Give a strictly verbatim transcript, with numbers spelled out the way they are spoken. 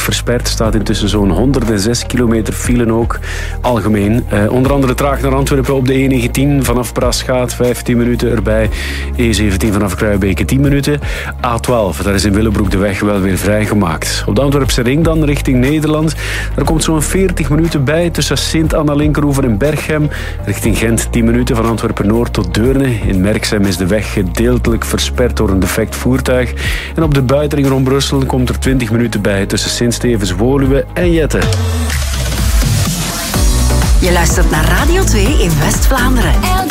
versperd. Staat intussen zo'n honderdzes kilometer file ook algemeen. Uh, onder andere traag naar Antwerpen op de E negentien vanaf Prasgaat, vijftien minuten erbij. E zeventien vanaf Kruijbeke, tien minuten. A twaalf, daar is in Willebroek de weg wel weer vrijgemaakt. Op de Antwerpse ring dan, richting Nederland. Daar komt zo'n veertig minuten bij tussen Sint-Anna-Linkeroever en Berchem. Richting Gent, tien minuten van Antwerpen-Noord tot Deurne. In Merksem is de weg gedeeltelijk versperd door een defect voertuig. En op de buitenring rond Brussel komt er twintig minuten bij tussen Sint-Stevens-Woluwe en Jette. Je luistert naar Radio twee in West-Vlaanderen.